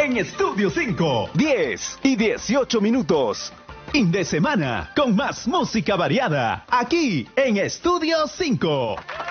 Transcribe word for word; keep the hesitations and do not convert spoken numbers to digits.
en Estudio cinco. diez y dieciocho minutos. Fin de semana con más música variada aquí en Estudio cinco.